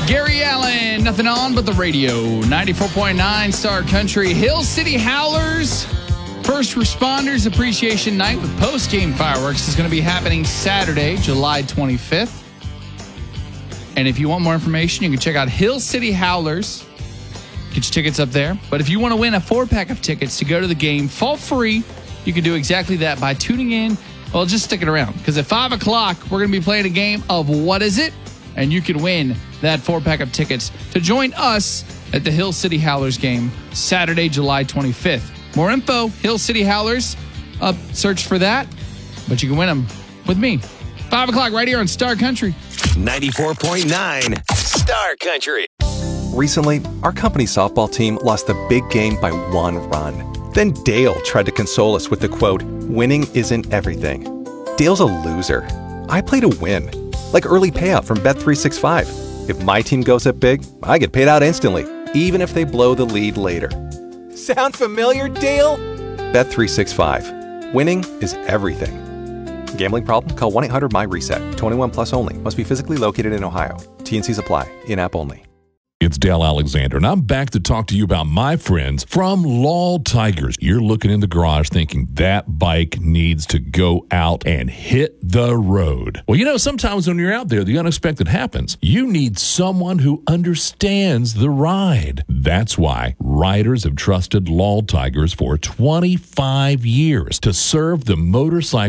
Gary Allen, nothing on but the radio. 94.9 Star Country. Hill City Howlers First Responders Appreciation Night with post-game fireworks is going to be happening Saturday, July 25th. And if you want more information, you can check out Hill City Howlers. Get your tickets up there. But if you want to win a 4-pack of tickets to go to the game for free, you can do exactly that by tuning in. Well, just stick it around, because at 5 o'clock, we're going to be playing a game of What Is It? And you can win that 4-pack of tickets to join us at the Hill City Howlers game Saturday, July 25th. More info, Hill City Howlers. Search for that, but you can win them with me. 5 o'clock right here on Star Country. 94.9 Star Country. Recently, our company softball team lost the big game by 1 run. Then Dale tried to console us with the quote, "Winning isn't everything." Dale's a loser. I play to win. Like early payout from Bet365. If my team goes up big, I get paid out instantly, even if they blow the lead later. Sound familiar, Dale? Bet365. Winning is everything. Gambling problem? Call 1-800-MY-RESET. 21 plus only. Must be physically located in Ohio. T&Cs apply. In-app only. It's Dale Alexander, and I'm back to talk to you about my friends from Lal Tigers. You're looking in the garage thinking that bike needs to go out and hit the road. Well, you know, sometimes when you're out there, the unexpected happens. You need someone who understands the ride. That's why riders have trusted Lal Tigers for 25 years to serve the motorcycle